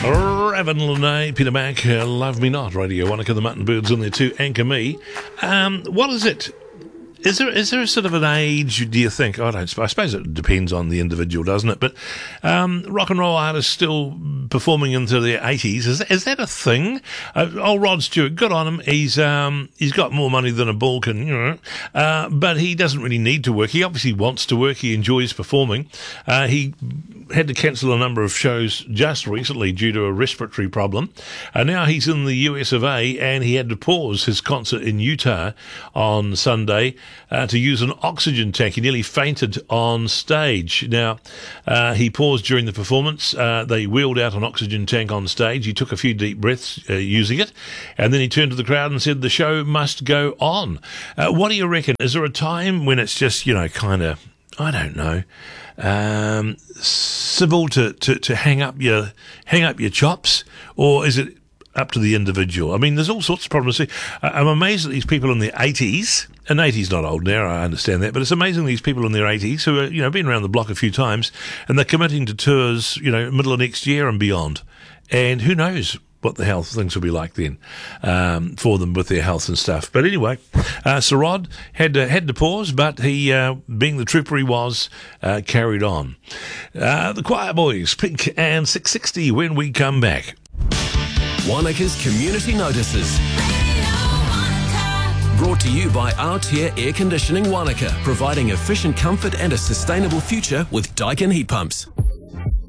Raven Lene, Peter Mac, Love Me Not, Radio Wanaka, the Mutton Birds in there too, Anchor Me. What is it? Is there a sort of an age, do you think? I suppose it depends on the individual, doesn't it? But rock and roll artists still performing into their 80s, is that a thing? Old Rod Stewart, good on him. He's got more money than a bull can, but he doesn't really need to work. He obviously wants to work. He enjoys performing. He had to cancel a number of shows just recently due to a respiratory problem. Now he's in the US of A, and he had to pause his concert in Utah on Sunday to use an oxygen tank. He nearly fainted on stage. Now, he paused during the performance. They wheeled out an oxygen tank on stage. He took a few deep breaths using it, and then he turned to the crowd and said, the show must go on. What do you reckon? Is there a time when it's just, kind of, I don't know, civil to hang up your chops, or is it up to the individual? I mean, there's all sorts of problems. I'm amazed at these people in their 80s, and 80's not old now, I understand that, but it's amazing these people in their 80s who are, been around the block a few times, and they're committing to tours, middle of next year and beyond. And who knows what the health things will be like then for them with their health and stuff. But anyway, Sir Rod had to pause, but he, being the trooper he was, carried on. The Choir Boys, Pink and 660 when we come back. Wanaka's Community Notices. Brought to you by Aotea Air Conditioning Wanaka, providing efficient comfort and a sustainable future with Daikin heat pumps.